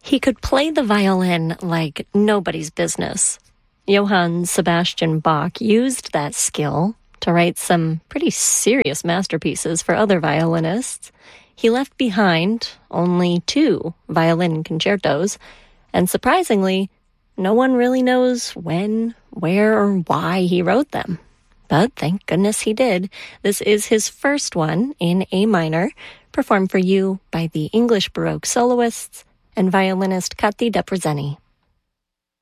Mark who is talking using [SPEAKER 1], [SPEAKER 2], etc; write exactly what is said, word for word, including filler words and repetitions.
[SPEAKER 1] He could play the violin like nobody's business. Johann Sebastian Bach used that skill to write some pretty serious masterpieces for other violinists. He left behind only two violin concertos, and surprisingly, no one really knows when, where, or why he wrote them. But thank goodness he did. This is his first one in A minor, performed for you by the English Baroque soloists and violinist Kati Deprezeni.